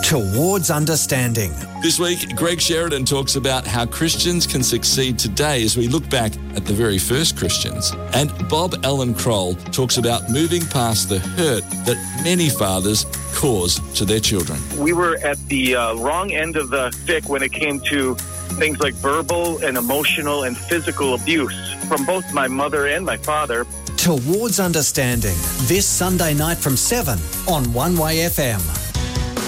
Towards Understanding. This week, Greg Sheridan talks about how Christians can succeed today as we look back at the very first Christians. And Bob Allen Kroll talks about moving past the hurt that many fathers cause to their children. We were at the wrong end of the stick when it came to things like verbal and emotional and physical abuse from both my mother and my father. Towards Understanding, this Sunday night from 7 on One Way FM.